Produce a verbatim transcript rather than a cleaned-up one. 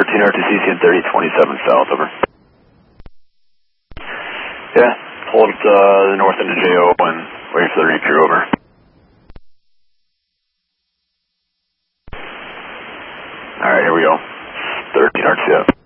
thirteen R T C, C thirty twenty-seven south, over. Yeah, hold uh, the north end of J O and wait for the recrew, over. Alright, here we go. thirteen R T C.